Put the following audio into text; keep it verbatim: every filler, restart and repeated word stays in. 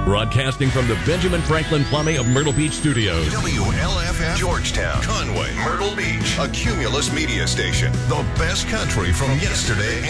Broadcasting from the Benjamin Franklin Plumbing of Myrtle Beach Studios. W L F F, Georgetown, Conway, Myrtle Beach, a Cumulus media station. The best country from yesterday